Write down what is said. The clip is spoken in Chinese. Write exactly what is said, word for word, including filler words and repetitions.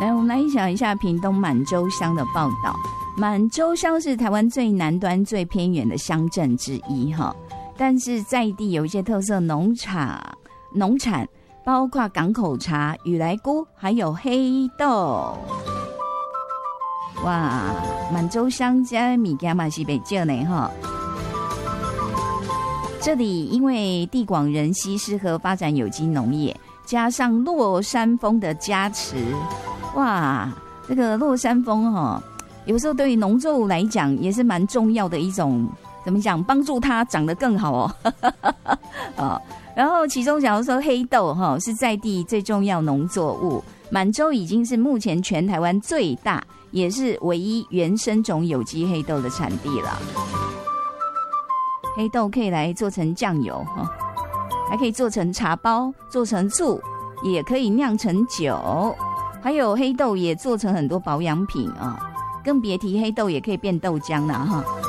来，我们来想一下屏东满洲乡的报道。满洲乡是台湾最南端、最偏远的乡镇之一哈，但是在地有一些特色农场、农产，包括港口茶、雨来菇，还有黑豆。哇，满洲乡这物件嘛是袂少呢哈。这里因为地广人稀，适合发展有机农业，加上落山风的加持，哇，这个落山风哈。有时候对于农作物来讲也是蛮重要的一种，怎么讲，帮助它长得更好哦。哦，然后其中假如说黑豆哈是在地最重要农作物，满洲已经是目前全台湾最大也是唯一原生种有机黑豆的产地了。黑豆可以来做成酱油，还可以做成茶包，做成醋，也可以酿成酒，还有黑豆也做成很多保养品啊。更别提黑豆也可以变豆浆了哈。